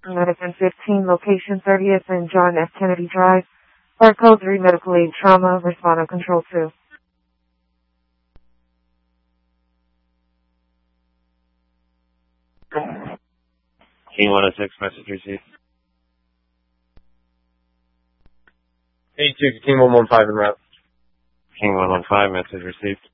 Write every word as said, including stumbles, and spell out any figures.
Medicine fifteen, location thirtieth and John F. Kennedy Drive. Fire code three, medical aid trauma, respond on control two. King one oh six, message received. eight two, King one one five en route. King one one five, message received.